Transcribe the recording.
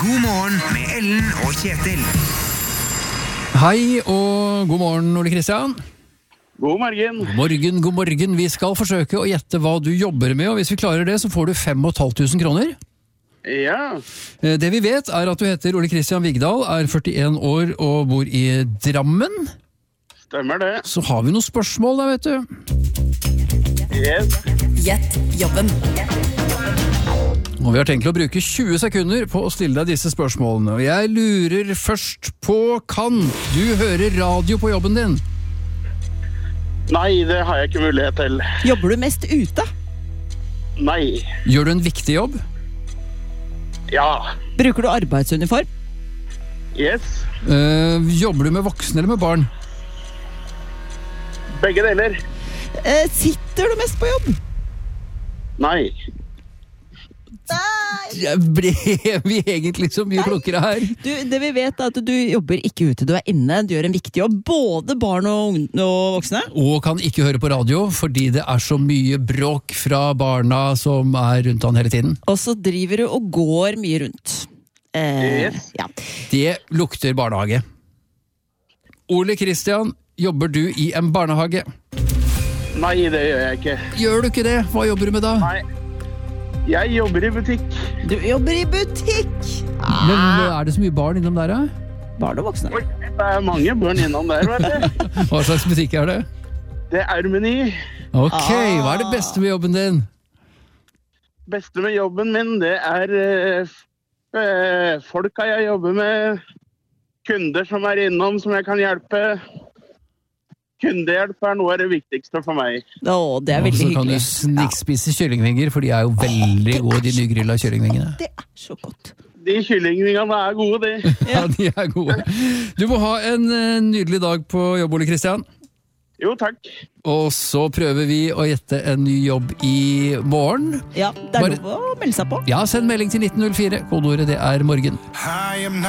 God morgen med Ellen og Kjetil. Hei og god morgen, Ole Kristian. God morgen. God morgen. Vi skal forsøke å gjette hva du jobber med, og hvis vi klarer det, så får du 5.500 kroner. Ja, Det vi vet er at du heter Ole Kristian Vigdal, er 41 år og bor i Drammen. stemmer det. Så har vi noen spørsmål da, vet du. Yes. Gjett jobben. Og vi har tenkt å bruke 20 sekunder på å stille deg disse spørsmålene. Og jeg lurer først på, kan du høre radio på jobben din? Nei, det har jeg ikke mulighet til. Jobber du mest ute? Nei. Gjør du en viktig jobb? Ja. Bruker du arbeidsuniform? Yes. Jobber du med voksne eller med barn? Begge deler. Sitter du mest på jobb? Nei. Ble vi egentlig så mye klokere her? Det vi vet er at du jobber ikke ute, du er inne, du gjør en viktig jobb. Både barn og voksne. Og kan ikke høre på radio, fordi det er så mye bråk fra barna som er rundt han hele tiden. Og så driver du og går mye rundt. Yes. Ja. Det lukter barnehage. Ole Kristian, jobber du i en barnehage? Nei, det gjør jeg ikke. Gjør du ikke det? Hva jobber du med da? Nei. Jeg jobber i butikk. Du jobber i butikk! Men er det så mye barn innom der, da? Barn og voksne. Oi, det er mange barn innom der, vet du. Hva slags butikk er det? Det er Meny. Ok, hva er det beste med jobben din? Beste med jobben min, det er folka jeg jobber med. Kunder som er innom, som jeg kan hjelpe. Kundehjelp er noe av det viktigste for meg. Det er Og veldig så kan hyggelig. du snikspise kyllingvinger, for de er jo veldig gode, de nygrilla kyllingvingene. Det er så godt. De kyllingvingene er gode, de. Ja, de er gode. Du må ha en nydelig dag på jobb, Ole Kristian. Jo, takk. Og så prøver vi å gjette en ny jobb i morgen. Ja, det er lov å melde seg på. Ja, send melding til 1904. Kodeordet det er morgen.